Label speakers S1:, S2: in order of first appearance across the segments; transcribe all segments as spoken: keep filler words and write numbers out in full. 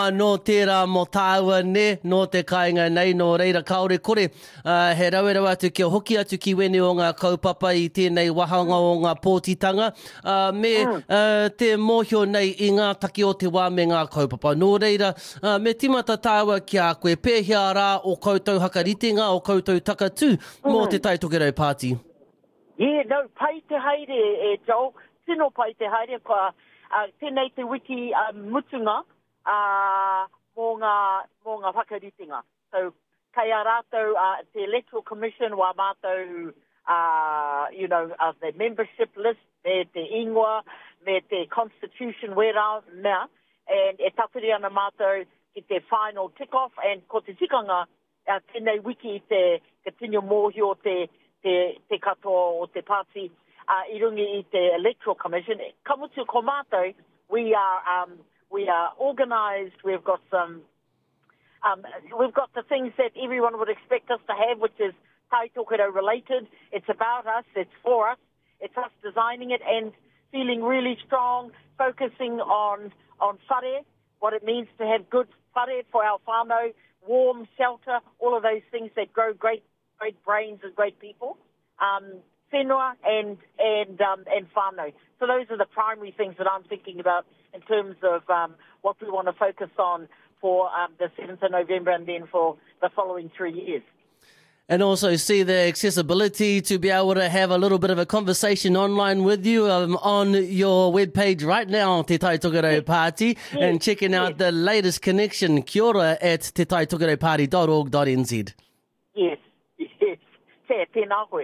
S1: No tērā mo tāua ne, no te kāinga nei, no reira kaore kore. Uh, he rauera atu kia hoki atu ki wene o ngā kaupapa i tēnei wahanga o ngā pōtitanga. Uh, me uh, te mōhio nei i ngā taki o te wā me ngā kaupapa. No reira, uh, me timata tāua ki a koe pēhea rā o koutou hakaritenga, o koutou takatū mō te Tai Tokerau Pāti.
S2: Yeah, no, pai te haere e Joel, tino pai te haere, ko uh, tēnei te wiki um, mutunga, Uh, mō ngā, mō ngā whakaritenga. So, kei a rātou, uh, the Electoral Commission, wā mātou, uh, you know, uh, the membership list, me te ingoa, me te constitution, wera, mea, and e tapiri ana mātou ki te final tick-off, and ko te tikanga, uh, tēnei wiki i te, te tino mōhio te, te, te katoa o te pāti, uh, i rungi i te Electoral Commission. Kamutu ko mātou, we are, um, We are organised. We've got some. Um, we've got the things that everyone would expect us to have, which is Tai Tokerau related. It's about us. It's for us. It's us designing it and feeling really strong, focusing on on whare, what it means to have good whare for our whānau, warm, shelter, all of those things that grow great, great brains and great people. Um, whenua and and um, and whānau. So those are the primary things that I'm thinking about in terms of um, what we want to focus on for um, the seventh of November and then for the following three years.
S1: And also see the accessibility to be able to have a little bit of a conversation online with you um, on your webpage right now, Te Tai Tokerau Pāti,
S2: yes.
S1: and checking out yes. the latest connection, kia ora, at te tai tokerau party dot org dot n z.
S2: Yes, yes. Te, tēnā koe.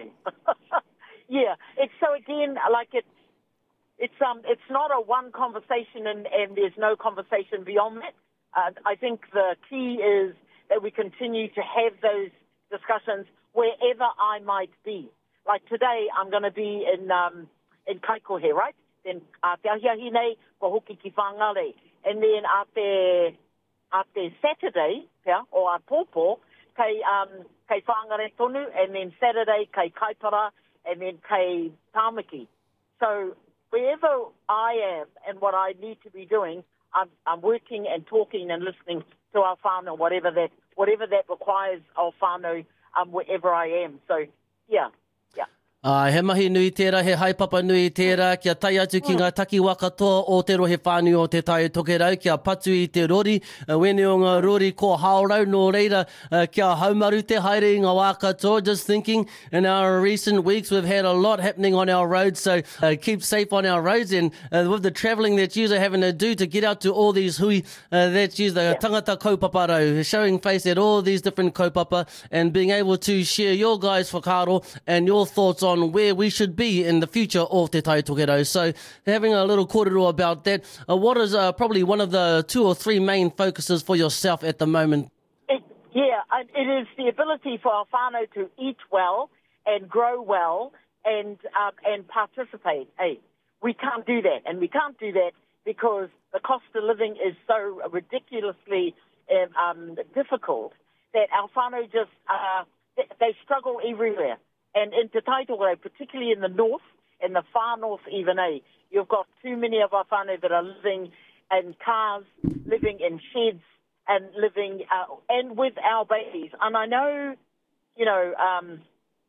S2: Yeah, it's so again, like it, It's um, it's not a one conversation and, and there's no conversation beyond that. Uh, I think the key is that we continue to have those discussions wherever I might be. Like today, I'm going to be in um, in Kaikohe, right? Then uh, te ahiahi nei, ko hoki ki whangare. And then at the, at the Saturday, yeah, or at Pōpō, kei, um, kei whangare tonu, and then Saturday, kei Kaipara, and then kei Tāmaki. So, wherever I am and what I need to be doing, I'm, I'm working and talking and listening to our whānau, whatever that, whatever that requires our whānau, um, wherever I am. So, yeah, yeah.
S1: Uh, he mahi nui tērā, he haipapa nui tērā, kia tai atu ki ngā taki wakatoa o te rohe whānui o te Tai Tokerau, kia patu i te rori, uh, wene o ngā rori ko haorau, no reira, uh, kia haumaru te haere i ngā wakatoa. Just thinking, in our recent weeks, we've had a lot happening on our roads, so uh, keep safe on our roads, and uh, with the travelling that you are having to do to get out to all these hui, uh, that you the yeah. tangata kaupapa rau, showing face at all these different kaupapa, and being able to share your guys' whakaaro and your thoughts on where we should be in the future of Te Tai Tokerau. So having a little kōrero about that, uh, what is uh, probably one of the two or three main focuses for yourself at the moment?
S2: It, yeah, it is the ability for our whānau to eat well and grow well and um, and participate. Hey, we can't do that, and we can't do that because the cost of living is so ridiculously um, difficult that our whānau just, uh, they struggle everywhere. And in Te Tai Tokerau, particularly in the north, in the far north even, eh, you've got too many of our whānau that are living in cars, living in sheds, and living, uh, and with our babies. And I know, you know, um,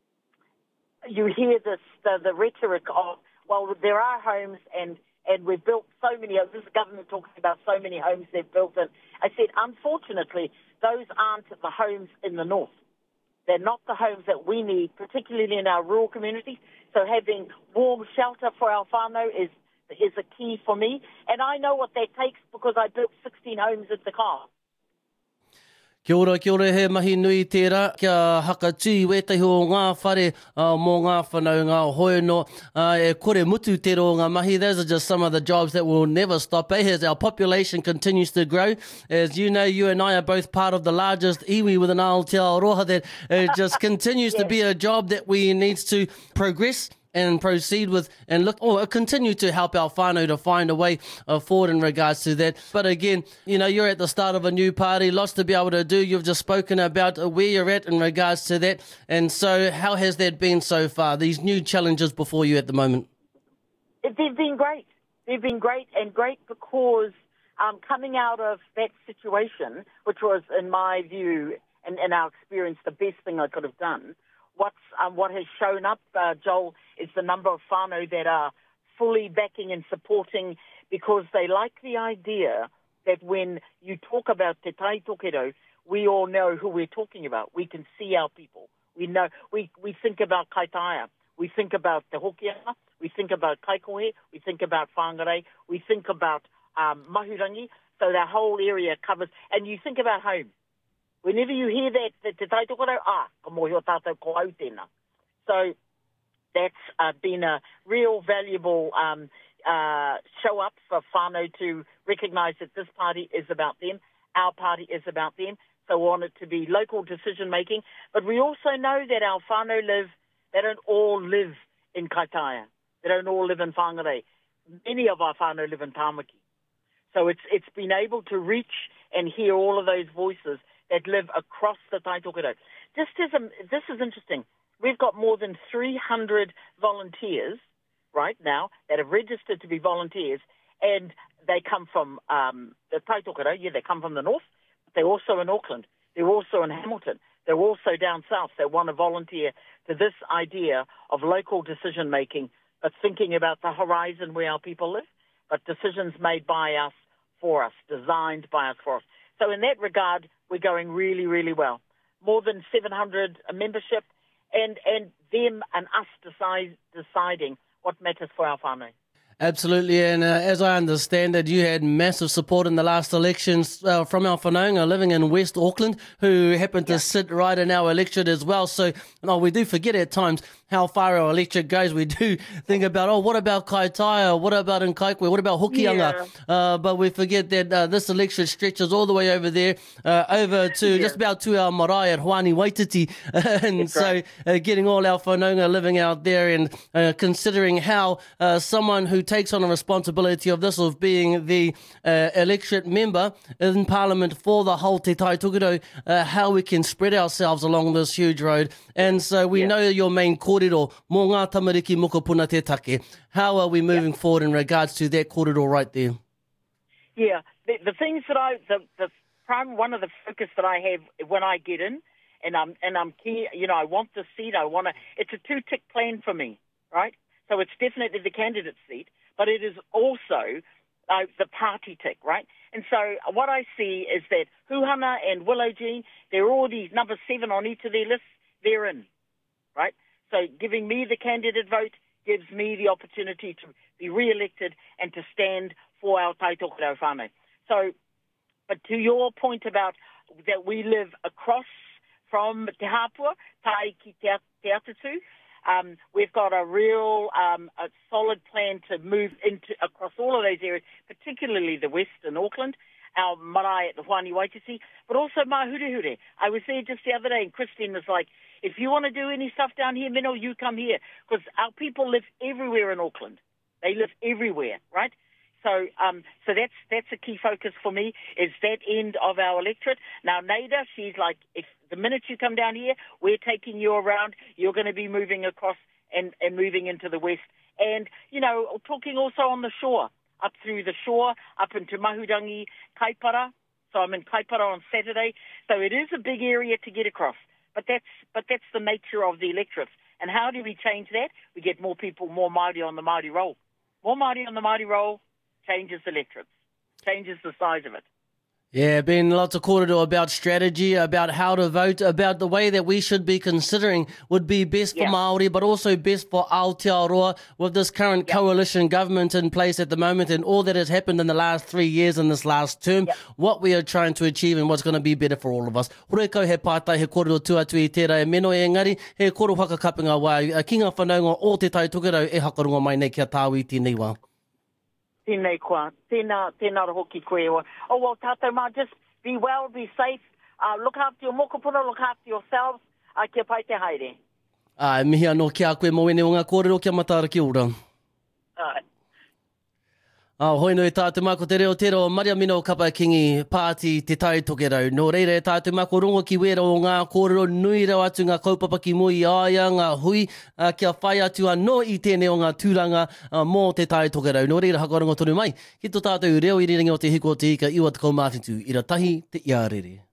S2: you hear this, the, the rhetoric of, well, there are homes and, and we've built so many, this is government talking about so many homes they've built. And I said, unfortunately, those aren't the homes in the north. They're not the homes that we need, particularly in our rural communities. So having warm shelter for our whānau is is a key for me. And I know what that takes because I built sixteen homes at the car.
S1: Kia ora, kia ora, he mahi nui tērā, kia haka tui wetahi o ngā whare uh, mō ngā whanau, ngā hoeno, uh, e kore mutu te ro ngā mahi. Those are just some of the jobs that will never stop, eh? As our population continues to grow. As you know, you and I are both part of the largest iwi within Aotearoa that it just continues yes. to be a job that we need to progress and proceed with and look or continue to help our whānau to find a way uh, forward in regards to that. But again, you know, you're at the start of a new party, lots to be able to do. You've just spoken about uh, where you're at in regards to that. And so how has that been so far, these new challenges before you at the moment?
S2: They've been great. They've been great and great because um, coming out of that situation, which was, in my view and in our experience, the best thing I could have done, what's, um, what has shown up, uh, Joel, is the number of whānau that are fully backing and supporting because they like the idea that when you talk about Te Tai Tokerau, we all know who we're talking about. We can see our people. We know. We, we think about Kaitaia. We think about Te Hokianga. We think about Kaikohe. We think about Whangarei. We think about um, Mahurangi. So that whole area covers. And you think about home. Whenever you hear that, that Te Tai Tokerau, ah, ka mōhio tātou ko au tēnā. So that's uh, been a real valuable um, uh, show up for whānau to recognise that this party is about them. Our party is about them. So we want it to be local decision making. But we also know that our whānau live, they don't all live in Kaitaia. They don't all live in Whangarei. Many of our whānau live in Tāmaki. So it's it's been able to reach and hear all of those voices that live across the Tai Tokerau. Just as a, this is interesting. We've got more than three hundred volunteers right now that have registered to be volunteers, and they come from um, the Tai Tokerau. Yeah, they come from the north. But they're also in Auckland. They're also in Hamilton. They're also down south. They want to volunteer to this idea of local decision-making, but thinking about the horizon where our people live, but decisions made by us, for us, designed by us, for us. So in that regard, we're going really, really well. More than seven hundred membership, and, and them and us decide, deciding what matters for our whānau.
S1: Absolutely, and uh, as I understand it, you had massive support in the last elections uh, from our whanaunga living in West Auckland, who happened to yeah. sit right in our electorate as well. So no, we do forget at times how far our electorate goes. We do think about, oh, what about Kaitaia? What about in Kaikwe? What about Hokianga? Yeah. Uh, but we forget that uh, this electorate stretches all the way over there, uh, over to yeah. just about to our marae at Hoani Waititi. and That's so right. uh, getting all our whanaunga living out there and uh, considering how uh, someone who takes on a responsibility of this, of being the uh, electorate member in Parliament for the whole Te Tai Tokerau, uh, how we can spread ourselves along this huge road. And so we yeah. know your main kōrero, mō ngā tamariki mokopuna te take. How are we moving yeah. forward in regards to that kōrero right there?
S2: Yeah, the, the things that I, the, the prime, one of the focus that I have when I get in, and I'm, and I'm key, you know, I want the seat, I want to, it's a two-tick plan for me, right? So it's definitely the candidate seat, but it is also uh, the party tick, right? And so what I see is that Huhana and Willow Jean, they're already number seven on each of their lists, they're in, right? So giving me the candidate vote gives me the opportunity to be re-elected and to stand for our Tai Tokerau whānau. So, but to your point about that we live across from Te Hapua, Tai ki Te, te Atatu, Um, we've got a real um, a solid plan to move into across all of those areas, particularly the west in Auckland, our marae at the Hoani Waititi, but also Mahurehure. I was there just the other day, and Christine was like, if you want to do any stuff down here, Mino, you come here, because our people live everywhere in Auckland. They live everywhere, right? So um, so that's that's a key focus for me, is that end of our electorate. Now, Nada, she's like, if the minute you come down here, we're taking you around, you're going to be moving across and, and moving into the west. And, you know, talking also on the shore, up through the shore, up into Mahurangi, Kaipara. So I'm in Kaipara on Saturday. So it is a big area to get across. But that's but that's the nature of the electorate. And how do we change that? We get more people, more Māori on the Māori roll. More Māori on the Māori roll changes electorates, changes the size of it.
S1: Yeah, been lots of kōrero about strategy, about how to vote, about the way that we should be considering would be best for yeah. Māori, but also best for Aotearoa with this current yeah. coalition government in place at the moment and all that has happened in the last three years in this last term, yeah. what we are trying to achieve and what's going to be better for all of us. Horekau he pātai he kōrero tuatu i tērā e meno e ngari, he kōrero whakakapinga wā, ki ngā whanaunga o te Tai Tokerau e hakarunga mai nei kia tāwi tēnei wā.
S2: Tēnei koa, tēnā, tēnā hoki koe. Oh, well, tātou mā, just be well, be safe, uh, look after your mokopuna, look after yourselves, uh, kia pai te haere.
S1: Ai, mihi anō kia koe mo wene o ngā kōrero kia matara ki ora.
S2: Ai.
S1: A hoi no e tātu mako te reo tero Maria Mino Kapa Kingi Pāti Te Tai Tokerau. Nō reire tātu mako rongo ki wera o ngā kōrero nui rau atu ngā kaupapa ki mui aia, ngā hui, uh, kia whai atu anō i tēnei o ngā tūranga uh, mō Te Tai Tokerau. Nō reire hakarongo tonu mai, ki tō tātou reo i ringi o te hiko o te ika iwa te kaumāwhitu, i ra tahi te iarere.